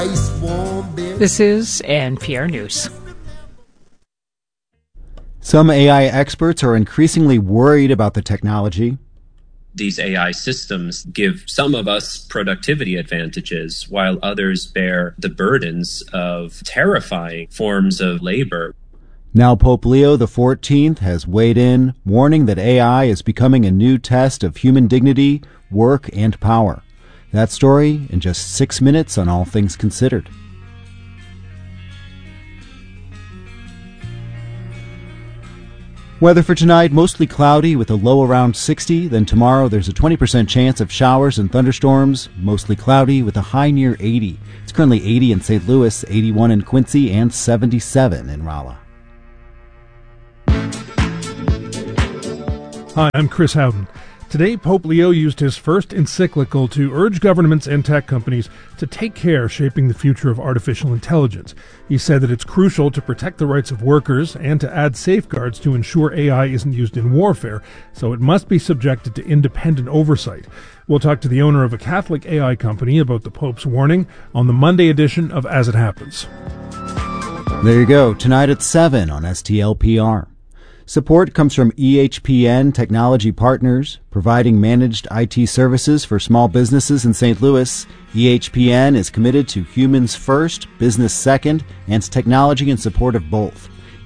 This is NPR News. Some AI experts are increasingly worried about the technology. These AI systems give some of us productivity advantages, while others bear the burdens of terrifying forms of labor. Now Pope Leo XIV has weighed in, warning that AI is becoming a new test of human dignity, work, and power. That story in just 6 minutes on All Things Considered. Weather for tonight, mostly cloudy with a low around 60. Then tomorrow there's a 20% chance of showers and thunderstorms, mostly cloudy with a high near 80. It's currently 80 in St. Louis, 81 in Quincy, and 77 in Rolla. Hi, I'm Chris Howden. Today, Pope Leo used his first encyclical to urge governments and tech companies to take care shaping the future of artificial intelligence. He said that it's crucial to protect the rights of workers and to add safeguards to ensure AI isn't used in warfare, so it must be subjected to independent oversight. We'll talk to the owner of a Catholic AI company about the Pope's warning on the Monday edition of As It Happens. There you go, tonight at 7 on STLPR. Support comes from EHPN Technology Partners, providing managed IT services for small businesses in St. Louis. EHPN is committed to humans first, business second, and technology in support of both.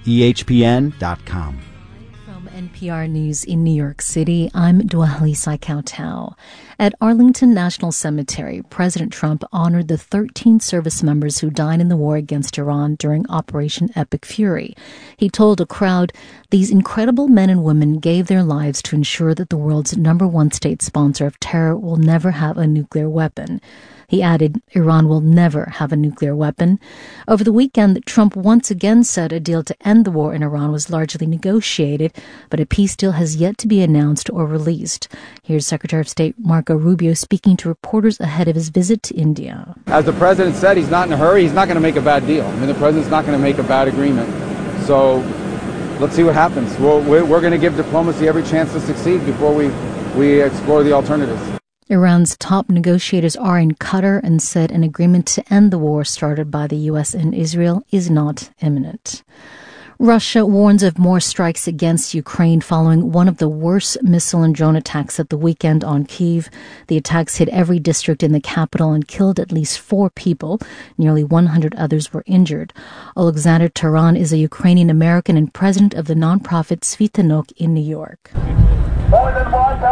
EHPN.com. From NPR News in New York City, I'm Dwalisa Kautau. At Arlington National Cemetery, President Trump honored the 13 service members who died in the war against Iran during Operation Epic Fury. He told a crowd, "These incredible men and women gave their lives to ensure that the world's #1 state sponsor of terror will never have a nuclear weapon." He added, Iran will never have a nuclear weapon. Over the weekend, Trump once again said a deal to end the war in Iran was largely negotiated, but a peace deal has yet to be announced or released. Here's Secretary of State Marco Rubio speaking to reporters ahead of his visit to India. As the president said, he's not in a hurry. He's not going to make a bad deal. I mean, the president's not going to make a bad agreement. So let's see what happens. We're going to give diplomacy every chance to succeed before we explore the alternatives. Iran's top negotiators are in Qatar and said an agreement to end the war started by the U.S. and Israel is not imminent. Russia warns of more strikes against Ukraine following one of the worst missile and drone attacks at the weekend on Kyiv. The attacks hit every district in the capital and killed at least 4 people. Nearly 100 others were injured. Alexander Taran is a Ukrainian American and president of the nonprofit Svitanok in New York. More than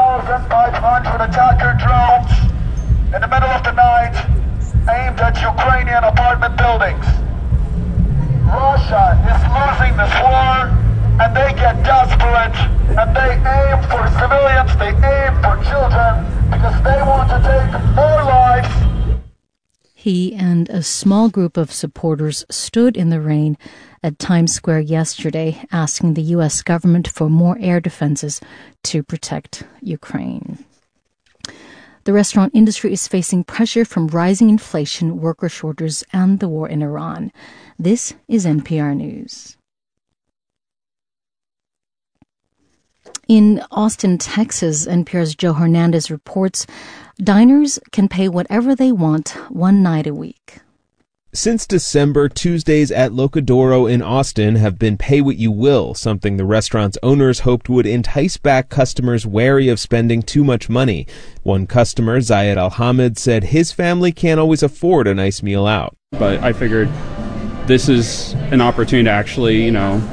1,500 attacker drones in the middle of the night aimed at Ukrainian apartment buildings. Russia is losing this war, and they get desperate, and they aim for civilians, they aim for children, because they want to take more lives. He and a small group of supporters stood in the rain at Times Square yesterday, asking the U.S. government for more air defenses to protect Ukraine. The restaurant industry is facing pressure from rising inflation, worker shortages, and the war in Iran. This is NPR News. In Austin, Texas, NPR's Joe Hernandez reports diners can pay whatever they want one night a week. Since December, Tuesdays at Locadoro in Austin have been pay what you will, something the restaurant's owners hoped would entice back customers wary of spending too much money. One customer, Zayed Al-Hamid, said his family can't always afford a nice meal out. But I figured this is an opportunity to actually,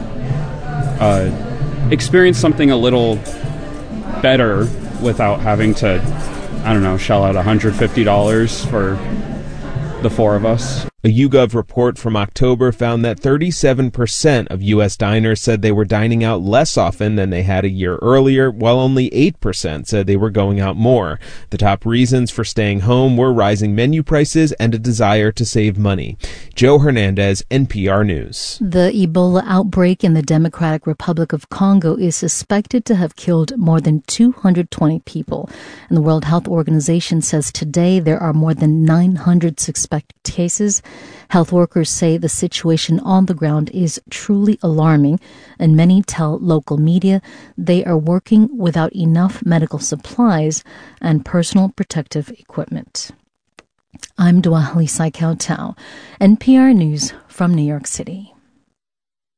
experience something a little better without having to, shell out $150 for the 4 of us. A YouGov report from October found that 37% of U.S. diners said they were dining out less often than they had a year earlier, while only 8% said they were going out more. The top reasons for staying home were rising menu prices and a desire to save money. Joe Hernandez, NPR News. The Ebola outbreak in the Democratic Republic of Congo is suspected to have killed more than 220 people. And the World Health Organization says today there are more than 900 suspected cases. Health workers say the situation on the ground is truly alarming, and many tell local media they are working without enough medical supplies and personal protective equipment. I'm Dua Halisai Kowtow, NPR News from New York City.